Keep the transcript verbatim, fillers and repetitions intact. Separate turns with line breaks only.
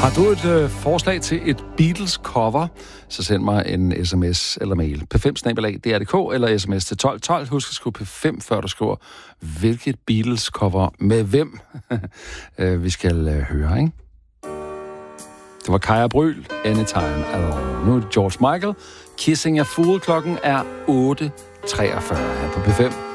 Har du et øh, forslag til et Beatles-cover, så send mig en sms eller mail. p fem snabel-a d r punktum d k eller sms til tolv tolv. Husk at skrive p fem, før du skriver, hvilket Beatles-cover med hvem vi skal øh, høre, ikke? Det var Kaja Bryl, Anytime at All. Nu er det George Michael, Kissing a Fool. Klokken er otte treogfyrre her på P fem.